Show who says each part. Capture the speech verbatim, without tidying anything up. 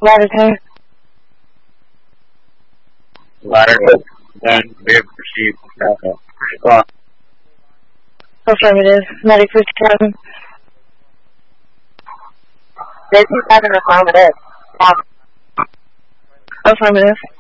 Speaker 1: Ladder ten.
Speaker 2: Ladder ten, we have received backup. Response.
Speaker 1: Affirmative. Medic fifty-seven.
Speaker 3: fifty-seven affirmative.
Speaker 1: Affirmative.